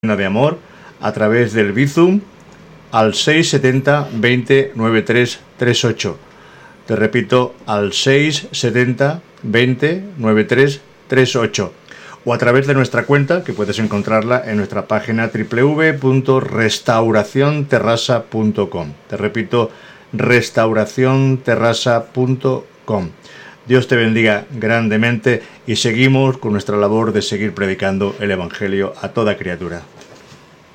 de amor a través del Bizum al 670 20 93 38. Te repito, al 670 20 93 38. O a través de nuestra cuenta, que puedes encontrarla en nuestra página www.restauracionterrasa.com. Te repito, restauracionterrasa.com. Dios te bendiga grandemente y seguimos con nuestra labor de seguir predicando el Evangelio a toda criatura.